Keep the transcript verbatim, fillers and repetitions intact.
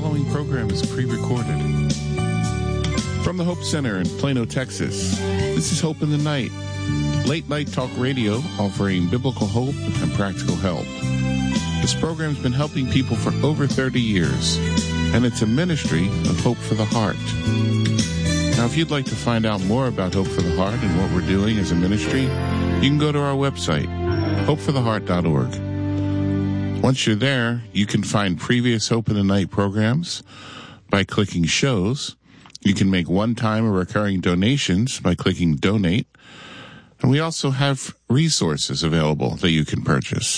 following program is pre-recorded. From the Hope Center in Plano, Texas, this is Hope in the Night, late-night talk radio offering biblical hope and practical help. This program's been helping people for over thirty years, and it's a ministry of Hope for the Heart. Now, if you'd like to find out more about Hope for the Heart and what we're doing as a ministry, you can go to our website, hope for the heart dot org. Once you're there, you can find previous Hope in the Night programs by clicking Shows. You can make one-time or recurring donations by clicking Donate. And we also have resources available that you can purchase.